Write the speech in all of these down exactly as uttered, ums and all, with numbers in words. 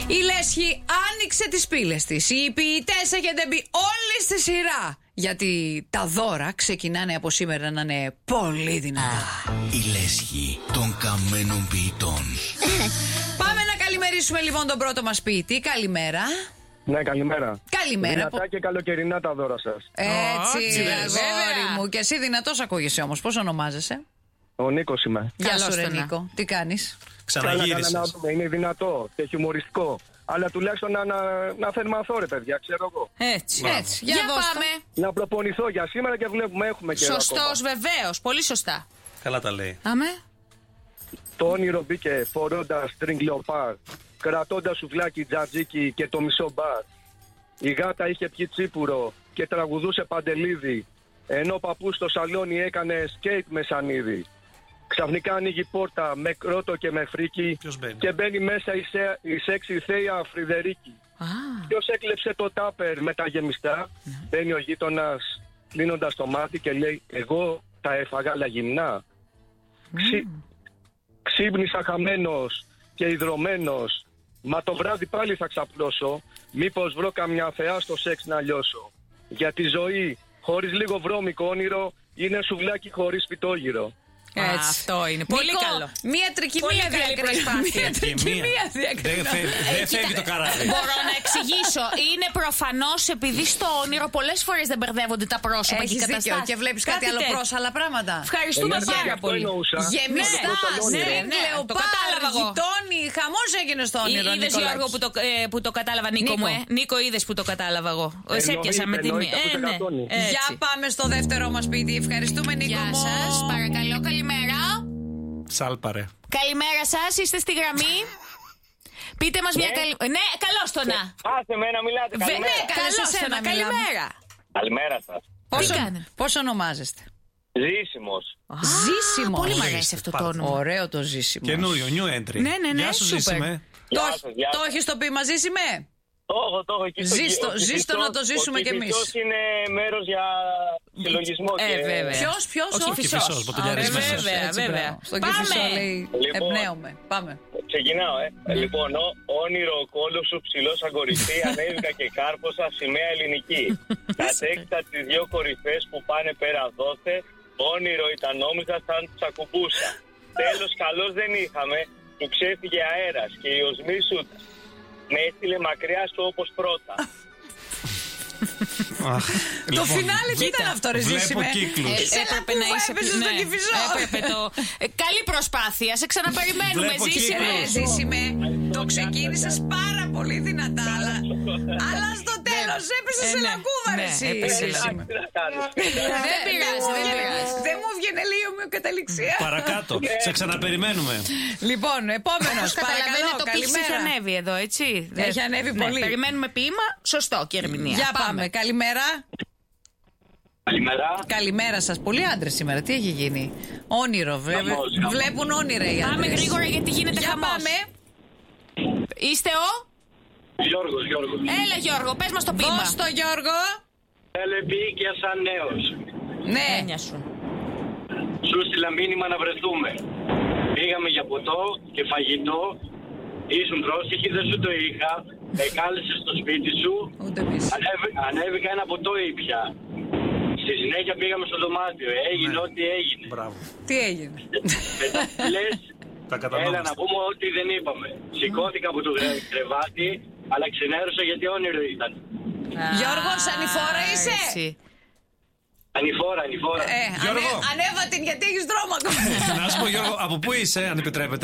Η Λέσχη άνοιξε τις πύλες της. Οι ποιητές έχετε μπει όλοι στη σειρά. Γιατί τα δώρα ξεκινάνε από σήμερα να είναι πολύ δυνατά. Η Λέσχη των καμένων ποιητών. Πάμε να καλημερίσουμε λοιπόν τον πρώτο μας ποιητή. Καλημέρα. Ναι, καλημέρα. Καλημέρα. Δυνατά και καλοκαιρινά τα δώρα σας. Έτσι, Oh, αγόρι μου. Και εσύ δυνατός ακούγεσαι όμως. Πώς ονομάζεσαι? Ο Νίκος είμαι. Γεια Καλώς σου ρε το να. Νίκο. Τι κάνεις? Ξαναγύρισες. Καλά, να δούμε, είναι δυνατό και χιουμοριστικό. Αλλά τουλάχιστον να, να, να θερμαθώ, ρε παιδιά, ξέρω εγώ. Έτσι. Έτσι. Για, Για δώσ' τα. πάμε. Να προπονηθώ για σήμερα και βλέπουμε, έχουμε καιρό. ακόμα. Σωστός, βεβαίως. Πολύ σωστά. Καλά τα λέει. Αμέ. Το όνειρο μπήκε φορώντας string leopard, κρατώντας σουβλάκι τζατζίκι και το μισό μπαρ. Η γάτα είχε πιει τσίπουρο και τραγουδούσε παντελίδι, ενώ ο παππούς στο σαλόνι έκανε σκέιτ με σανίδι. Ξαφνικά ανοίγει πόρτα με κρότο και με φρίκι. Ποιος μπαίνει? Και μπαίνει μέσα η, σε, η σεξι θεία Φρυδερίκη. Α, Ποιος έκλεψε το τάπερ με τα γεμιστά? Μπαίνει ο γείτονας κλείνοντας το μάτι και λέει: εγώ τα έφαγα αλλά γυμνά. Ξύ, ξύπνησα χαμένος και ιδρωμένος. Μα το βράδυ πάλι θα ξαπλώσω. Μήπως βρω καμιά θεά στο σεξ να λιώσω. Για τη ζωή χωρίς λίγο βρώμικο όνειρο είναι σουβλάκι χωρίς πιτόγυρο. Έτσι. αυτό είναι. Πολύ Νίκο, καλό. μία τρικυμία Πολύ καλή διακρίνει. προσπάθεια. Μία τρικυμία Δεν διακρίνει. φεύγει, δεν φεύγει το καράβι. Μπορώ να εξηγήσω. Είναι προφανώς επειδή στο όνειρο πολλές φορές δεν μπερδεύονται τα πρόσωπα και οι Έχεις δίκιο. καταστάσεις. Και βλέπεις κάτι, άλλο τέτοιο. προς άλλα πράγματα. Ευχαριστούμε Εννοείται, πάρα αυτό πολύ. εννοούσα. Γεμιστά, Ναι, ναι, ναι, το κατάλαβα εγώ. γειτόνι, χαμός έγινε στο όνειρο. Είδες Νικολάκη. Γιώργο που το, ε, που το κατάλαβα, Νίκο, Νίκο. μου, ε. Νίκο, είδες που το κατάλαβα εγώ. Σε Εννοείται, έπιασα με την μία. εννοείται, Ε, ναι. από το Έτσι. Για πάμε στο δεύτερό μας ποιητή. Ευχαριστούμε Νίκο Γεια μου. σας, παρακαλώ, καλημέρα. Σάλπαρε. Καλημέρα σας, είστε στη γραμμή. Πείτε μας μια καλή. Ναι, καλώς το να. Άσε με να μιλάτε. Βε- Καλημέρα. Ναι, καλώς σε το σένα να. μιλάμε. Καλημέρα. Καλημέρα σας. Πώς, Τι ο- κάνετε? πώς ονομάζεστε? Ζήσιμος. Ζήσιμος. Πολύ μ' Ορίστε, αρέσει αυτό το πάρα όνομα. Ωραίο το ζήσιμο. Καινούριο, new entry. Ναι, ναι, ναι, Γεια σου, super. Ζήσιμε. Το, Γεια σας, γεια το σας. έχεις το πει μαζί με. Το έχω, το έχω εκεί στο Ζήστο, γη- ο ζήστο να το Κηφισός- ζήσουμε ο κι εμείς. Κηφισός είναι μέρος για συλλογισμό. Ε, και... βέβαια. Ποιος, ποιος, Ο ο Κηφισός. Κηφισός, μποτιλιαρισμένος. Ε, βέβαια, Έτσι, βέβαια. μπράβο. Στον Πάμε. Κηφισό λέει Λοιπόν. εμπνέομαι. Πάμε. Ξεκινάω, ε. Ναι. Λοιπόν, ο, όνειρο κόλλο σου ψηλό σαν κορυφή, ανέβηκα και κάρποσα σημαία ελληνική. Κατέκτησα τις δυο κορυφές που πάνε πέρα δόθε, όνειρο ήταν νόμιζα σαν τσακουμπούσα. Τέλος καλός δεν είχαμε, του ξέφυγε αέρας και η οσμή σου με έστειλε μακριά σου όπως πρώτα. Αχ, Το λοιπόν, φινάλε τι ήταν αυτό ρε Βλέπω Ζήσιμε? κύκλους. Ε, σε Έπρεπε ένα να που είσαι έπαιζε ναι, στον Κηφισό. έπρεπε το... Ε, καλή προσπάθεια, σε ξαναπεριμένουμε. Βλέπω Ζήση, κύκλους. ρε. Ε, Ζήσιμε, το ξεκίνησες πάρα πολύ δυνατά, αλλά, αλλά στο τέλος έπεσε Ε, σε ναι, λακκούβα ρε ναι, εσύ. έπεσε. Ζήσιμε. Τι να κάνεις. Δεν πειράζει, δεν πειράζει. Δεν μου βγαίνει λίγο ομοιοκαταληξία. Παρακάτω. Σε ξαναπεριμένουμε. Λοιπόν, επόμενος, Όπως καταλαβαίνετε, παρακαλώ, το πίξ έχει καλημέρα. ανέβει εδώ, έτσι. Έχει ανέβει Ναι, πολύ. Περιμένουμε ποίημα, σωστό και ερμηνεία. Για πάμε, καλημέρα. Καλημέρα. Καλημέρα σας. Πολλοί άντρες σήμερα. Τι έχει γίνει? Όνειρο, βλέ- Χαμός, χαμός. βλέπουν όνειρα οι Πάμε άντρες. γρήγορα γιατί γίνεται Για χαμός. πάμε. Είστε ο... Γιώργος, Γιώργος. Έλα Γιώργο, πες μας το ποίημα. Δώσ' το Γιώργο. Έλεπη και σαν νέος. Ναι. Έννοια σου. Σου στείλα μήνυμα να βρεθούμε. Πήγαμε για ποτό και φαγητό. Ήσουν πρόσεχη, δεν σου το είχα. Με κάλεσες στο σπίτι σου. Ούτε εμείς. Ανέβη- ανέβηκα ένα ποτό ήπια. Στη συνέχεια πήγαμε στο δωμάτιο. Έγινε Ναι. ό,τι έγινε. Μπράβο. Τι έγινε? Μετά λες, Τα έλα κατανόμαστε. να πούμε ό,τι δεν είπαμε. Σηκώθηκα από το κρε- κρεβάτι, αλλά ξενέρωσα γιατί όνειρο ήταν. Γιώργο, ανηφόρα είσαι? Έτσι. Ανηφόρα, ανηφόρα. Ε, Γιώργο. ανέ- ανέβα την γιατί έχεις δρόμο ακόμα. Να σου πω Γιώργο, από πού είσαι, αν επιτρέπετε?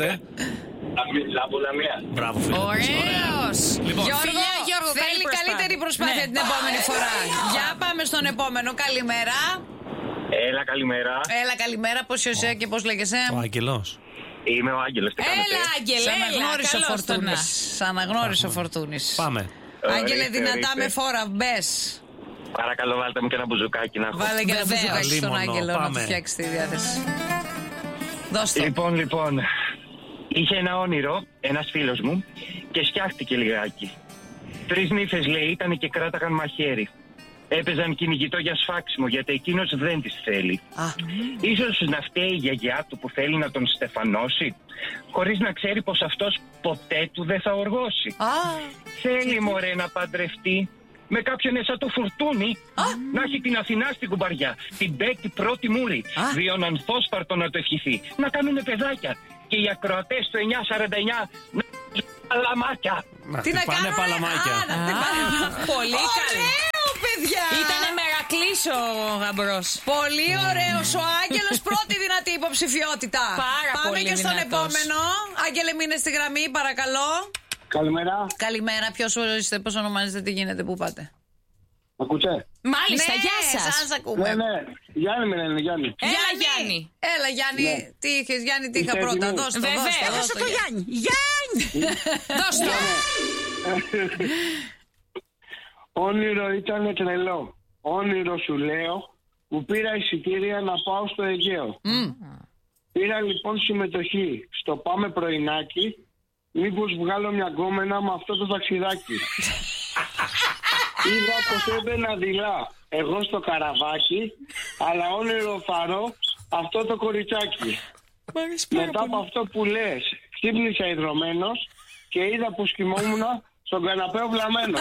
Από Λαμία. Μπράβο, φίλε. Ωραίος. Λοιπόν, Γιώργο, Φιλιά, Γιώργο, καλή θέλει προσπάθεια. καλύτερη προσπάθεια Ναι. την επόμενη φορά. Για πάμε στον επόμενο. Καλημέρα. Έλα, καλημέρα. Έλα, καλημέρα. Πώς είσαι και πώς λέγεσαι? Ο Άγγελος. Είμαι ο Άγγελος. Τι κάνετε? Έλα Άγγελε, Σ' έλα, αναγνώρισε ο καλώς το να. Φορτούνης. Σ' αναγνώρισε ο Φορτούνης. Πάμε. Άγγελε, Ορίστε, δυνατά ορίστε. με φόρα, μπες. Παρακαλώ, βάλτε μου και ένα μπουζουκάκι να έχω. Βάλε και ένα Βεβαίως. μπουζουκάκι στον Λίμωνο, Άγγελο να του πάμε. φτιάξει τη διάθεση. Δώσ' το. Λοιπόν, λοιπόν, είχε ένα όνειρο ένας φίλος μου και σκιάχτηκε λιγάκι. Τρεις νύφες λέει ήταν και κράταγαν μαχαίρι. έπαιζαν κυνηγητό για σφάξιμο, γιατί εκείνος δεν τις θέλει. Α. Ίσως να φταίει η γιαγιά του που θέλει να τον στεφανώσει, χωρίς να ξέρει πως αυτός ποτέ του δεν θα οργώσει. Α. Θέλει μωρέ να παντρευτεί με κάποιον σαν το Φουρτούνι, να έχει την Αθηνά στην κουμπαριά, την Μπέτη πρώτη μούρη, δύο ανθόσπαρτο να το ευχηθεί, να κάνουνε παιδάκια και οι ακροατές του εννιά σαράντα εννιά να παλαμάκια. Να Τι να χτυπάνε κάνουμε, παλαμάκια. α, να χτυπάνε. Πολύ καλή. Ωραίο, παιδιά. Ήτανε μερακλής ο γαμπρός. Πολύ ωραίος ο Άγγελος, πρώτη δυνατή υποψηφιότητα. Πάρα Πάμε πολύ και στον δυνατός. επόμενο. Άγγελε, μείνε στη γραμμή, παρακαλώ. Καλημέρα. Καλημέρα, ποιος είστε, πώς ονομάζεστε, τι γίνεται, πού πάτε? Ακούτε? Μάλιστα, Ναι, γεια σας. σας ακούμε. Ναι, ναι. Γιάννη με λένε, Γιάννη. Έλα, Γιάννη. Έλα, Γιάννη, Ναι. τι είχες, Γιάννη, τι είχα Είσαι πρώτα. έτοιμη? Δώσ' το, Βέβαια. δώσ' το, Δώσε δώσ' το, Γιάννη. Γιάννη. Δώσ' το. Όνειρο ήταν τρελό. Όνειρο σου λέω που πήρα εισιτήρια να πάω στο Αιγαίο. Πήρα λοιπόν συμμετοχή στο Πάμε Πρωινάκι. Μήπως βγάλω μια γκόμενα με αυτό το ταξιδάκι. Είδα πως έμπαινα δειλά εγώ στο καραβάκι, αλλά όνειρο φαρώ αυτό το κοριτσάκι. Μετά από αυτό που λες, ξύπνησα ιδρωμένος και είδα πως κοιμόμουν στον καναπέ βλαμμένος.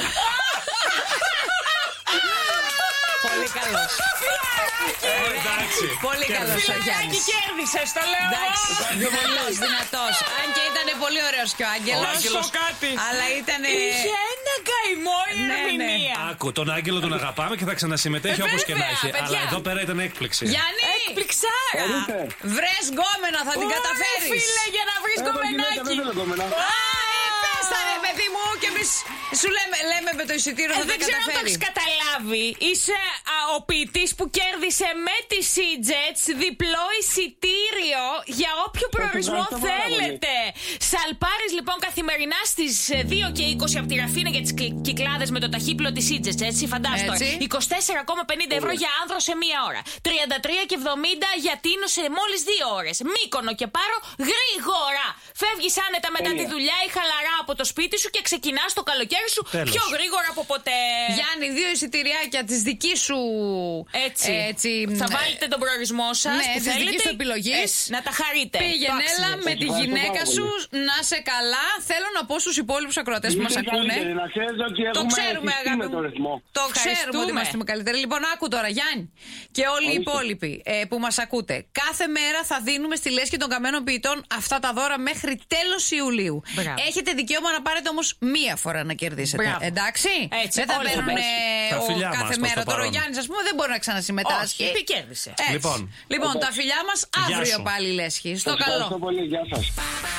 Πολύ καλός. Εντάξει. Πολύ καλός ο Φιλαράκι Γιάννης. κέρδισες, το λέω Εντάξει, εγώ. δυνατός, δυνατός. Αν και ήταν πολύ ωραίος και ο Άγγελος. Ο Άγγελος κάτι. Αλλά ήταν. Είχε ένα καημό η Ναι, ναι. ερμηνεία. Άκου, τον Άγγελο τον αγαπάμε και θα ξανασυμμετέχει Ε, όπως και να βέβαια, έχει. παιδιά. Αλλά εδώ πέρα ήταν έκπληξη. Γιάννη! Εκπληξάρα. Ορίστε. Βρες γκόμενα, θα την Ωραία, καταφέρεις. φίλε, για να βρεις Έχω γυναίκα, δεν κομμενάκι. θέλω γκόμενα. Α, ε, πες τα ρε παιδί μου και εμείς σου λέμε, λέμε με το εισιτήριο Ε, θα δεν τα ξέρω αν το καταφέρει. έχεις καταλάβει. Είσαι α, ο ποιητής που κέρδισε με τη Seajets διπλό εισιτήριο για όποιο προορισμό ευχαριστώ πάρα πολύ. θέλετε. Σαλπάρεις λοιπόν καθημερινά στις ε, δύο και είκοσι από τη Ραφίνα για τις κλι- κυκλάδες με το ταχύπλο της Seajets, έτσι, φαντάστο. Έτσι. είκοσι τέσσερα κόμμα πενήντα ευρώ για άνδρο σε μία ώρα. τριάντα τρία και εβδομήντα για Τίνο σε μόλις δύο ώρες. Μύκονο και Πάρο γρήγορα. Φεύγεις άνετα μετά Τέλεια. τη δουλειά ή χαλαρά από το σπίτι σου και ξεκινάς το καλοκαίρι σου Τέλος. πιο γρήγορα από ποτέ. Γιάννη, δύο εισιτηριάκια της δικής σου. Έτσι. έτσι Θα ε, βάλετε τον προορισμό σας. ναι, που της θέλετε. δικής σου επιλογής. Έτσι, να τα χαρείτε. Πήγαινε, Το έλα άξιζε. με τη Ευχαριστώ γυναίκα πάρα σου πολύ. να σε καλά. Θέλω να πω στους υπόλοιπους ακροατές που μας Είστε ακούνε. καλύτεροι, να ξέρετε ότι Το έχουμε ξέρουμε, ευθυστεί αγάπη με το μου. ρυθμό. Το ξέρουμε ότι Ευχαριστούμε. είμαστε καλύτεροι. Λοιπόν, άκου τώρα, Γιάννη, και όλοι οι Ορίστε. υπόλοιποι ε, που μας ακούτε. Κάθε μέρα θα δίνουμε στη Λέσχη των Καμένων Ποιητών αυτά τα δώρα μέχρι τέλος Ιουλίου. Μπράβο. Έχετε δικαίωμα να πάρετε όμως μία φορά να κερδίσετε. Μπράβο. Εντάξει. Έτσι, δεν θα όλοι θα παίρνουν Τα φιλιά μας κάθε προς μέρα. το Τώρα ο παρόν. Γιάννης, ας πούμε, δεν μπορεί να ξανασυμμετάσχει. Όχι, κέρδισε. Έτσι. Λοιπόν. λοιπόν, τα φιλιά μας Γεια αύριο σου. πάλι, Λέσχη. Στο Ευχαριστώ καλό. πολύ, γεια σας.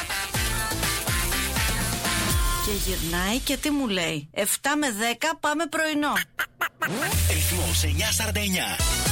Και γυρνάει και τι μου λέει? εφτά με δέκα πάμε πρωινό. Ρυθμός εννιά σαράντα εννιά.